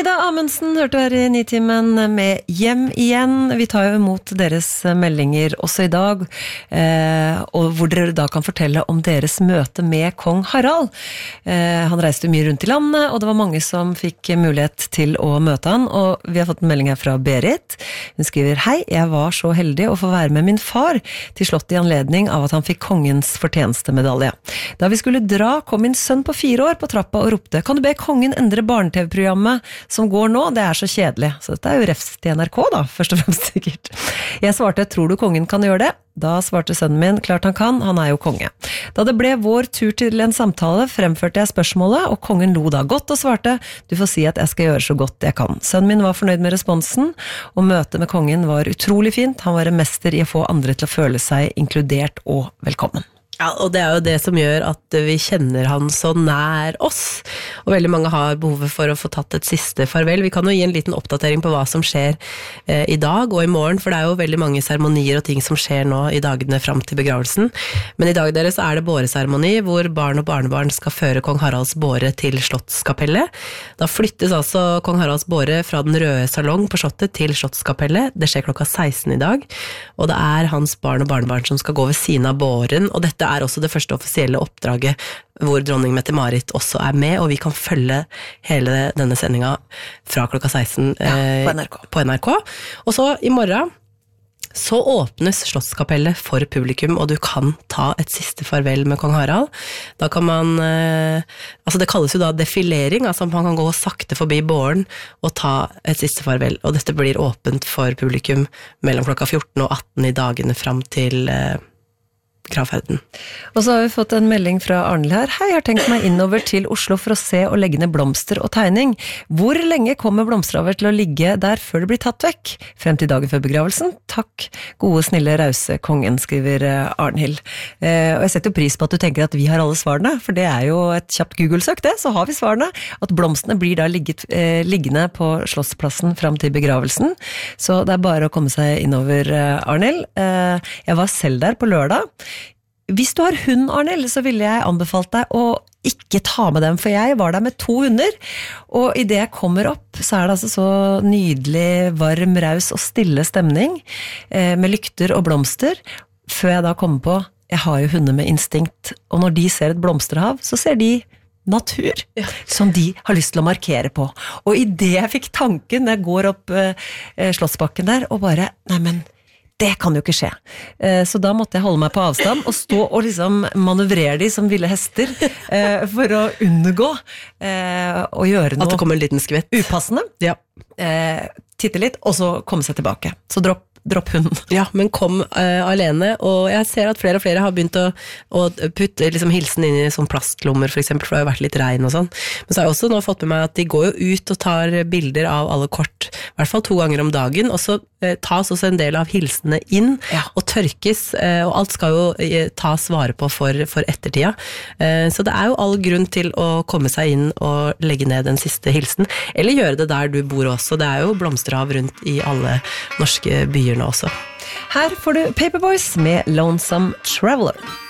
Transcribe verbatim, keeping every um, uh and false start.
Ida Amundsen hørte her i Nitimen med Hjem igjen. Vi tar jo imot deres meldinger også i dag, eh, og hvor dere da kan fortelle om deres møte med kong Harald. Eh, han reiste mye rundt i landet, og det var mange som fikk mulighet til å møte han, og vi har fått en melding her fra Berit. Hun skriver, hei, jeg var så heldig å få være med min far til slottet i anledning av at han fikk kongens fortjenestemedalje. Da vi skulle dra, kom min sønn på fire år på trappa og ropte, kan du be kongen endre barne-tv-programmet som går nå? Det er så kjedelig. Så dette er jo refs til N R K da, først og fremst sikkert. Jeg svarte, tror du kongen kan gjøre det? Da svarte sønnen min, klart han kan, han er jo konge. Da det ble vår tur til en samtale, fremførte jeg spørsmålet, og kongen lo da godt og svarte, du får si at jeg skal gjøre så godt jeg kan. Sønnen min var fornøyd med responsen, og møtet med kongen var utrolig fint. Han var en mester i å få andre til å føle seg inkludert og velkommen. Ja, og det er jo det som gjør at vi kjenner han så nær oss, og veldig mange har behovet for å få tatt et siste farvel. Vi kan jo gi en liten oppdatering på hva som skjer eh, i dag og i morgen, for det er jo veldig mange seremonier og ting som skjer nå i dagene frem til begravelsen. Men i dag deres er det båreseremoni, hvor barn og barnebarn skal føre kong Haralds båre til Slottskapellet. Da flyttes altså kong Haralds båre fra den røde salong på slottet til Slottskapellet. Det skjer klokka seksten i dag, og det er hans barn og barnebarn som skal gå ved siden av båren, og dette er også det første offisielle oppdraget hvor dronning Mette-Marit også er med, og vi kan følge hele denne sendinga fra klokka seksten ja, på, N R K. på N R K. Og så i morgen så åpnes Slottskapellet for publikum, og du kan ta et siste farvel med kong Harald. Da kan man, eh, altså det kalles jo da defilering, altså man kan gå sakte forbi båren og ta et siste farvel, og dette blir åpent for publikum mellom klokka fjorten og atten i dagene frem til eh, gravferden. Og så har vi fått en melding fra Arnhild her. Hei, jeg har tenkt meg innover til Oslo for å se og legge ned blomster og tegning. Hvor lenge kommer blomsteraver til å ligge der før det blir tatt vekk? Frem til dagen før begravelsen? Takk, gode, snille, rause kongen, skriver Arnhild. Eh, og jeg setter jo pris på at du tenker at vi har alle svarene, for det er jo et kjapt Google-søk det, så har vi svarene. At blomstene blir da ligget, eh, liggende på Slottsplassen frem til begravelsen. Så det er bare å komme seg innover, Arnhild. Eh, jeg var selv der på lørdag. Hvis du har hund, Arnhild, så ville jeg anbefalt deg å ikke ta med dem, for jeg var der med to hunder, og i det jeg kommer opp, så er det altså så nydelig, varm, raus og stille stemning, eh, med lykter og blomster, før jeg da kommer på, jeg har jo hunder med instinkt, og når de ser et blomsterhav, så ser de natur, ja, som de har lyst til å markere på. Og i det jeg fikk tanken, når jeg går opp eh, Slottsbakken der, og bare, nei men, det kan jo ikke skje. Så da måtte jeg holde meg på avstand og stå og liksom manøvrere de som ville hester for å unngå å gjøre noe at det kommer en liten skvett. Upassende. Ja. Titte litt, og så komme seg tilbake. Så dropp dropp hunden. Ja, men kom uh, alene, og jeg ser at flere og flere har begynt å, å putte liksom, hilsen inn i sånn plastlommer, for eksempel, for det har jo vært litt regn og sånn. Men så har jeg også nå fått med meg at de går jo ut og tar bilder av alle kort, i hvert fall to ganger om dagen, og så uh, tas også en del av hilsene inn, ja, og tørkes, uh, og alt skal jo uh, tas vare på for, for ettertida. Uh, så det er jo all grunn til å komme seg inn og legge ned den siste hilsen, eller gjøre det der du bor også. Det er jo blomsterhav rundt i alle norske byer nå også. Her får du Paperboys med Lonesome Traveler.